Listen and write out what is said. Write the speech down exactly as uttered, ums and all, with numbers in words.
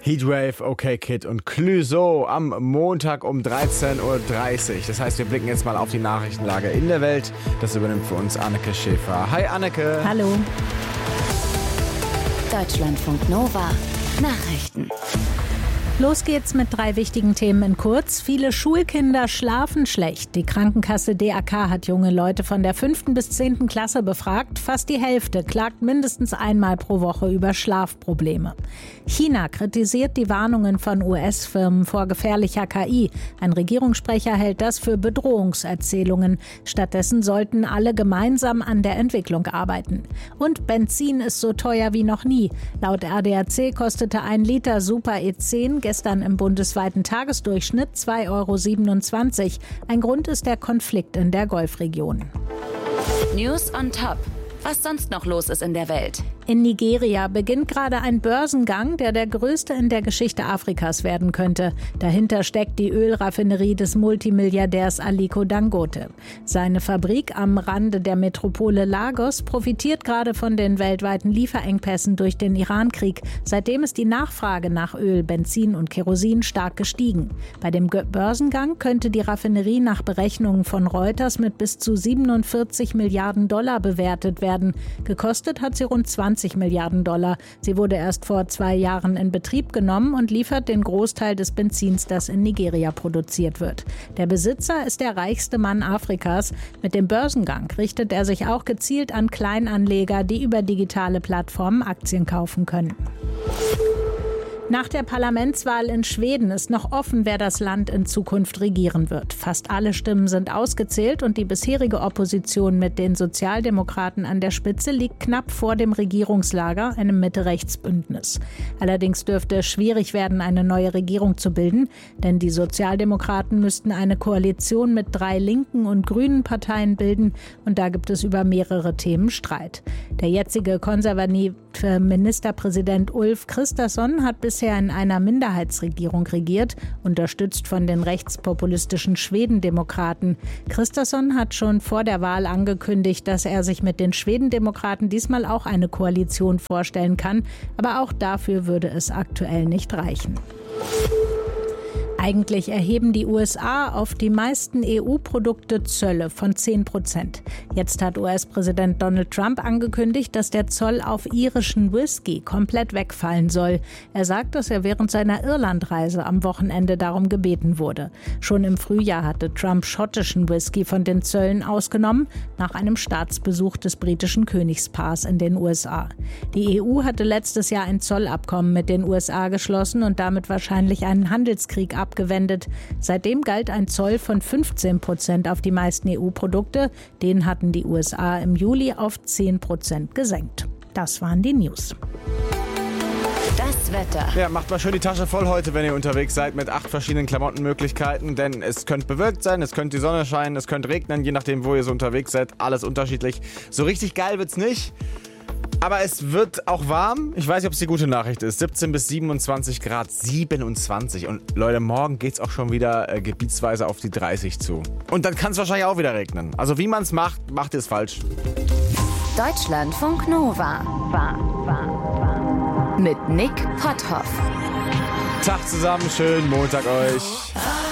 Heatwave, OK Kid und Clouseau am Montag um dreizehn Uhr dreißig. Das heißt, wir blicken jetzt mal auf die Nachrichtenlage in der Welt. Das übernimmt für uns Anneke Schäfer. Hi Anneke. Hallo. Deutschlandfunk Nova. Nachrichten. Los geht's mit drei wichtigen Themen in kurz. Viele Schulkinder schlafen schlecht. Die Krankenkasse D A K hat junge Leute von der fünften bis zehnten Klasse befragt. Fast die Hälfte klagt mindestens einmal pro Woche über Schlafprobleme. China kritisiert die Warnungen von U S-Firmen vor gefährlicher K I. Ein Regierungssprecher hält das für Bedrohungserzählungen. Stattdessen sollten alle gemeinsam an der Entwicklung arbeiten. Und Benzin ist so teuer wie noch nie. Laut A D A C kostete ein Liter Super E zehn gestern im bundesweiten Tagesdurchschnitt zwei Euro siebenundzwanzig. Ein Grund ist der Konflikt in der Golfregion. News on Top. Was sonst noch los ist in der Welt? In Nigeria beginnt gerade ein Börsengang, der der größte in der Geschichte Afrikas werden könnte. Dahinter steckt die Ölraffinerie des Multimilliardärs Aliko Dangote. Seine Fabrik am Rande der Metropole Lagos profitiert gerade von den weltweiten Lieferengpässen durch den Irankrieg. Seitdem ist die Nachfrage nach Öl, Benzin und Kerosin stark gestiegen. Bei dem Börsengang könnte die Raffinerie nach Berechnungen von Reuters mit bis zu siebenundvierzig Milliarden Dollar bewertet werden. Gekostet hat sie rund zwanzig Milliarden Dollar. Sie wurde erst vor zwei Jahren in Betrieb genommen und liefert den Großteil des Benzins, das in Nigeria produziert wird. Der Besitzer ist der reichste Mann Afrikas. Mit dem Börsengang richtet er sich auch gezielt an Kleinanleger, die über digitale Plattformen Aktien kaufen können. Nach der Parlamentswahl in Schweden ist noch offen, wer das Land in Zukunft regieren wird. Fast alle Stimmen sind ausgezählt und die bisherige Opposition mit den Sozialdemokraten an der Spitze liegt knapp vor dem Regierungslager, einem Mitte-Rechts-Bündnis. Allerdings dürfte es schwierig werden, eine neue Regierung zu bilden, denn die Sozialdemokraten müssten eine Koalition mit drei linken und grünen Parteien bilden und da gibt es über mehrere Themen Streit. Der jetzige konservative Ministerpräsident Ulf Kristersson hat bisher in einer Minderheitsregierung regiert, unterstützt von den rechtspopulistischen Schwedendemokraten. Kristersson hat schon vor der Wahl angekündigt, dass er sich mit den Schwedendemokraten diesmal auch eine Koalition vorstellen kann, aber auch dafür würde es aktuell nicht reichen. Eigentlich erheben die U S A auf die meisten E U-Produkte Zölle von zehn Prozent. Jetzt hat U S-Präsident Donald Trump angekündigt, dass der Zoll auf irischen Whisky komplett wegfallen soll. Er sagt, dass er während seiner Irlandreise am Wochenende darum gebeten wurde. Schon im Frühjahr hatte Trump schottischen Whisky von den Zöllen ausgenommen, nach einem Staatsbesuch des britischen Königspaars in den U S A. Die E U hatte letztes Jahr ein Zollabkommen mit den U S A geschlossen und damit wahrscheinlich einen Handelskrieg abgewendet. Seitdem galt ein Zoll von fünfzehn Prozent auf die meisten E U-Produkte. Den hatten die U S A im Juli auf zehn Prozent gesenkt. Das waren die News. Das Wetter. Ja, macht mal schön die Tasche voll heute, wenn ihr unterwegs seid, mit acht verschiedenen Klamottenmöglichkeiten, denn es könnte bewölkt sein, es könnte die Sonne scheinen, es könnte regnen, je nachdem, wo ihr so unterwegs seid, alles unterschiedlich. So richtig geil wird's nicht. Aber es wird auch warm. Ich weiß nicht, ob es die gute Nachricht ist. siebzehn bis siebenundzwanzig Grad, siebenundzwanzig. Und Leute, morgen geht's auch schon wieder äh, gebietsweise auf die dreißig zu. Und dann kann es wahrscheinlich auch wieder regnen. Also wie man es macht, macht ihr es falsch. Deutschlandfunk Nova. War, war, war. Mit Nick Potthoff. Tag zusammen, schönen Montag euch.